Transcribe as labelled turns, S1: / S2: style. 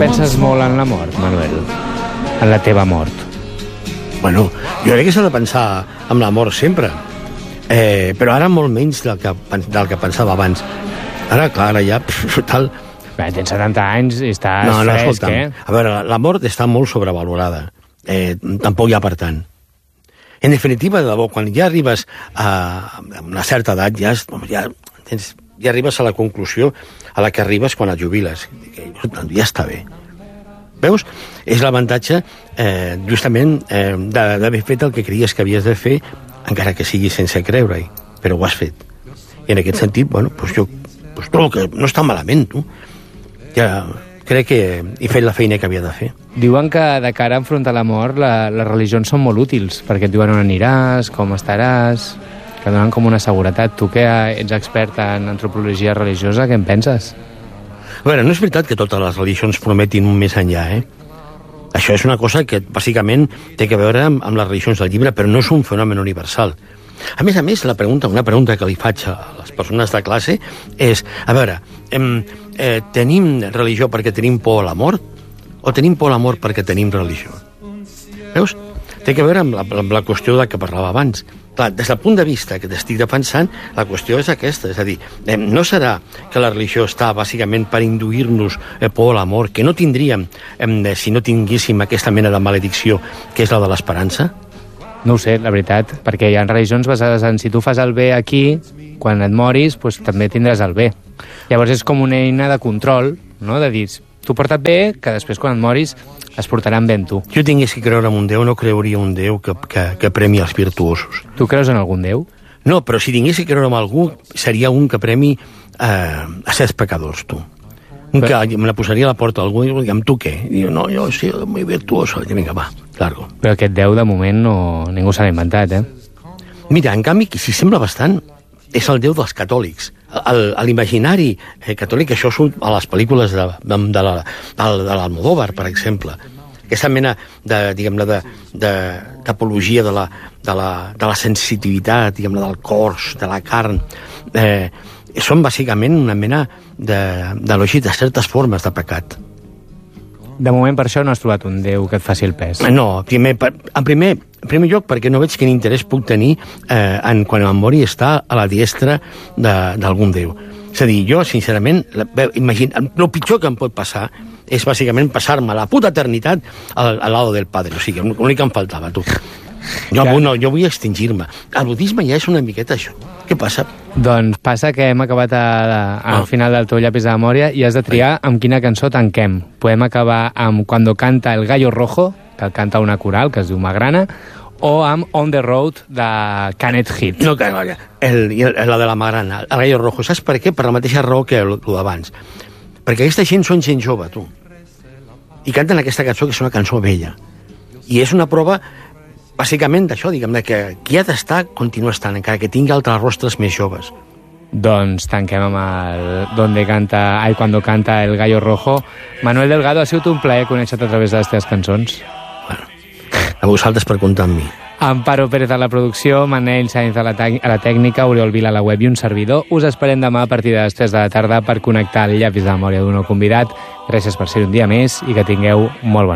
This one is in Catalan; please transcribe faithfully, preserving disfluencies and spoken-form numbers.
S1: penses molt en la mort, Manuel? En la teva mort?
S2: Bueno, jo crec que s'ha de pensar en la mort sempre, eh, però ara molt menys del que, del que pensava abans. Ara, clar, ara ja... Pff, tal...
S1: Bé, tens setanta anys i estàs
S2: no, no,
S1: fresc,
S2: escolta'm,
S1: eh?
S2: A veure, la mort està molt sobrevalorada. Eh, tampoc hi ha per tant. En definitiva, de debò, quan ja arribes a una certa edat, ja, ja, tens, ja arribes a la conclusió a la que arribes quan et jubiles. Ja està bé. Veus? És l'avantatge, eh, justament, eh, d'haver fet el que creies que havies de fer, encara que sigui sense creure-hi, però ho has fet. I en aquest sentit, bueno, doncs jo doncs trobo que no està malament, tu. Ja crec que he fet la feina que havia de fer.
S1: Diuen que de cara a enfrontar la mort la, les religions són molt útils, perquè et diuen on aniràs, com estaràs, que donen com una seguretat. Tu que ets expert en antropologia religiosa, què en penses?
S2: A veure, no és veritat que totes les religions prometin un més enllà, eh? Això és una cosa que bàsicament té a veure amb, amb les religions del llibre, però no és un fenomen universal. A més a més, la pregunta, una pregunta que li faig a les persones de classe és, a veure, em, eh, tenim religió perquè tenim por a la mort o tenim por a la mort perquè tenim religió? Veus? Té a veure amb la, amb la qüestió de que parlava abans. Clar, des del punt de vista que t'estic defensant, la qüestió és aquesta, és a dir, eh, no serà que la religió està bàsicament per induir-nos eh, por a la mort, que no tindríem eh, si no tinguéssim aquesta mena de maledicció, que és la de l'esperança?
S1: No ho sé, la veritat, perquè hi ha religions basades en si tu fas el bé aquí, quan et moris, doncs també tindràs el bé. Llavors és com una eina de control, no? De dir, tu porta't bé, que després quan et moris es portaran bé amb tu.
S2: Jo tingués que creure en un Déu, no creuria un Déu que, que, que premi els virtuosos.
S1: Tu creus en algun Déu?
S2: No, però si tingués que creure en algú, seria un que premi eh, a certs pecadors, tu. Un que me la posaria a la porta d'algú i diu, amb tu què? I diu, no, jo sí, muy virtuoso. I vinga, va, largo.
S1: Però aquest Déu, de moment, no, ningú se l'ha inventat, eh?
S2: Mira, en canvi, qui s'hi sembla bastant és el Déu dels catòlics. El, a l'imaginari eh, catòlic, això surt a les pel·lícules de, de, de, la, de l'Almodóvar, per exemple. Aquesta mena de, diguem-ne, de, de, d'apologia de la, de, la, de la sensitivitat, diguem-ne, del cos, de la carn, eh, són bàsicament una mena d'elogi de, de certes formes de pecat.
S1: De moment, per això no has trobat un Déu que et faci el pes.
S2: No, primer, en primer, en primer lloc, perquè no veig quin interès puc tenir eh, en, quan em mori estar a la diestra d'algun Déu. És a dir, jo, sincerament, imagina, el pitjor que em pot passar és bàsicament passar-me la puta eternitat al, al lado del Padre. O sigui, l'únic que em faltava, tu. Jo, ja. no, jo vull extingir-me. El budisme ja és una miqueta això. Què passa?
S1: Doncs passa que hem acabat a, a, al
S2: oh.
S1: final del teu llapis de memòria i has de triar amb quina cançó tanquem. Podem acabar amb Cuando canta el gallo rojo, que canta una coral, que es diu Magrana, o amb On the Road, de Canet Hit.
S2: No, que el, el, la de la Magrana, el gallo rojo. Saps per què? Per la mateixa raó que el, el d'abans. Perquè aquesta gent són gent jove, tu. I canten aquesta cançó, que és una cançó vella. I és una prova bàsicament d'això, diguem-ne, que qui ha d'estar continua estant, encara que tingui altres rostres més joves.
S1: Doncs tanquem amb el Donde canta, ai, Cuando canta el gallo rojo. Manuel Delgado, ha sigut un plaer conèixer-te a través de les teves cançons.
S2: Bueno, a vosaltres per comptar amb mi.
S1: Amparo Pérez a la producció, Manel Sainz a la, a la tècnica, Oriol Vila a la web i un servidor. Us esperem demà a partir de les tres de la tarda per connectar el llapis de memòria d'un nou convidat. Gràcies per ser un dia més i que tingueu molt bona